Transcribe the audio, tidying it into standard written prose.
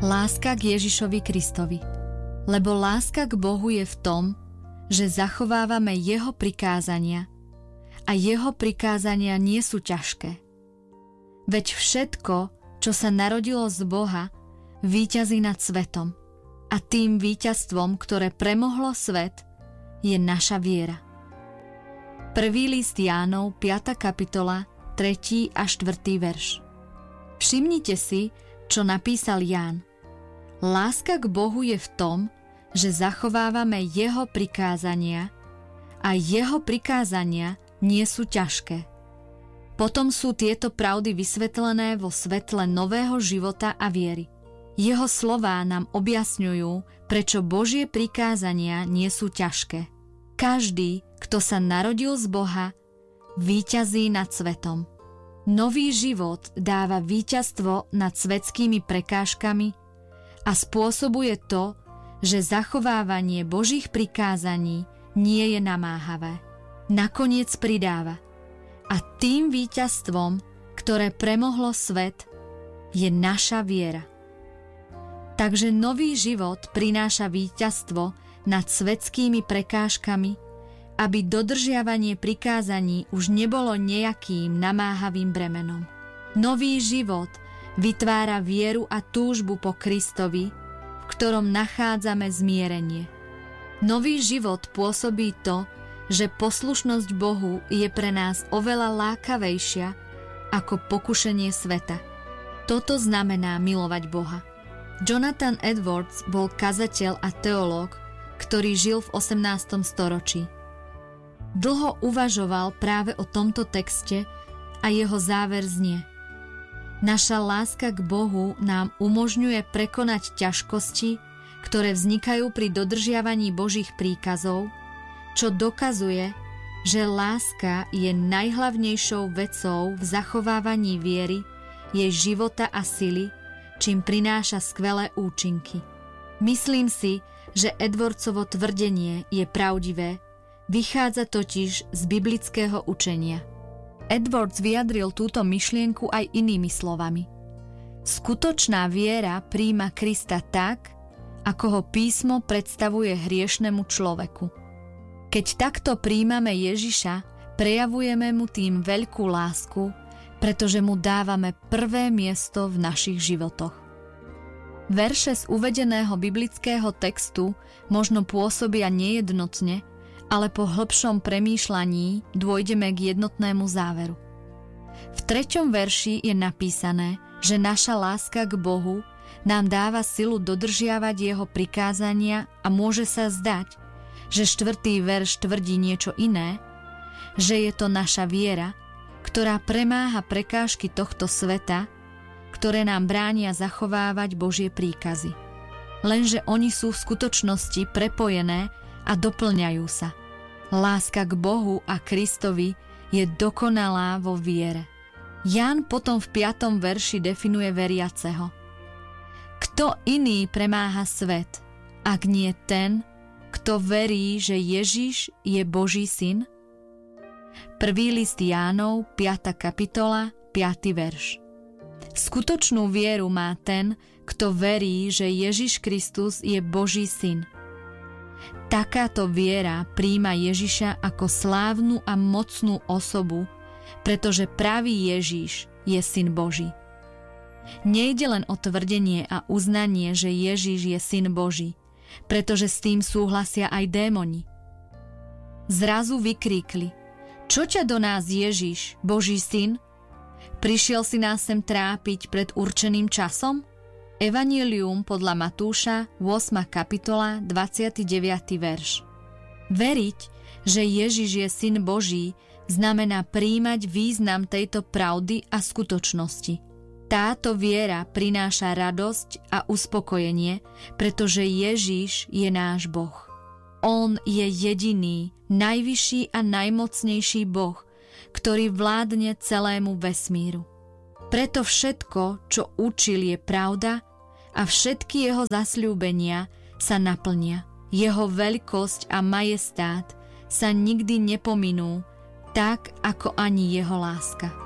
Láska k Ježišovi Kristovi. Lebo láska k Bohu je v tom, že zachovávame Jeho prikázania a Jeho prikázania nie sú ťažké. Veď všetko, čo sa narodilo z Boha, víťazí nad svetom a tým víťazstvom, ktoré premohlo svet, je naša viera. 1. list Jánov, 5. kapitola, 3. a 4. verš. Všimnite si, čo napísal Ján. Láska k Bohu je v tom, že zachovávame Jeho prikázania a Jeho prikázania nie sú ťažké. Potom sú tieto pravdy vysvetlené vo svetle nového života a viery. Jeho slová nám objasňujú, prečo Božie prikázania nie sú ťažké. Každý, kto sa narodil z Boha, víťazí nad svetom. Nový život dáva víťazstvo nad svetskými prekážkami a spôsobuje to, že zachovávanie Božích prikázaní nie je namáhavé. Nakoniec pridáva. A tým víťazstvom, ktoré premohlo svet, je naša viera. Takže nový život prináša víťazstvo nad svetskými prekážkami, aby dodržiavanie prikázaní už nebolo nejakým namáhavým bremenom. Nový život vytvára vieru a túžbu po Kristovi, v ktorom nachádzame zmierenie. Nový život pôsobí to, že poslušnosť Bohu je pre nás oveľa lákavejšia ako pokušenie sveta. Toto znamená milovať Boha. Jonathan Edwards bol kazateľ a teológ, ktorý žil v 18. storočí. Dlho uvažoval práve o tomto texte a jeho záver znie: Naša láska k Bohu nám umožňuje prekonať ťažkosti, ktoré vznikajú pri dodržiavaní Božích príkazov, čo dokazuje, že láska je najhlavnejšou vecou v zachovávaní viery, jej života a sily, čím prináša skvelé účinky. Myslím si, že Edwardsovo tvrdenie je pravdivé, vychádza totiž z biblického učenia. Edwards vyjadril túto myšlienku aj inými slovami. Skutočná viera prijíma Krista tak, ako ho písmo predstavuje hriešnemu človeku. Keď takto prijímame Ježiša, prejavujeme mu tým veľkú lásku, pretože mu dávame prvé miesto v našich životoch. Verše z uvedeného biblického textu možno pôsobia nejednotne, ale po hlbšom premýšľaní dôjdeme k jednotnému záveru. V 3. verši je napísané, že naša láska k Bohu nám dáva silu dodržiavať Jeho prikázania a môže sa zdať, že 4. verš tvrdí niečo iné, že je to naša viera, ktorá premáha prekážky tohto sveta, ktoré nám bránia zachovávať Božie príkazy. Lenže oni sú v skutočnosti prepojené a doplňajú sa. Láska k Bohu a Kristovi je dokonalá vo viere. Ján potom v 5. verši definuje veriaceho. Kto iný premáha svet, ak nie ten, kto verí, že Ježiš je Boží syn? 1. list Jánov, 5. kapitola, 5. verš. Skutočnú vieru má ten, kto verí, že Ježiš Kristus je Boží syn. Takáto viera prijíma Ježiša ako slávnu a mocnú osobu, pretože pravý Ježiš je syn Boží. Nejde len o tvrdenie a uznanie, že Ježiš je syn Boží, pretože s tým súhlasia aj démoni. Zrazu vykríkli: Čo ťa do nás, Ježiš, Boží syn? Prišiel si nás sem trápiť pred určeným časom? Evanjelium podľa Matúša, 8. kapitola, 29. verš. Veriť, že Ježiš je syn Boží, znamená prijímať význam tejto pravdy a skutočnosti. Táto viera prináša radosť a uspokojenie, pretože Ježiš je náš Boh. On je jediný, najvyšší a najmocnejší Boh, ktorý vládne celému vesmíru. Preto všetko, čo učil, je pravda a všetky jeho zasľúbenia sa naplnia. Jeho veľkosť a majestát sa nikdy nepominú, tak ako ani jeho láska.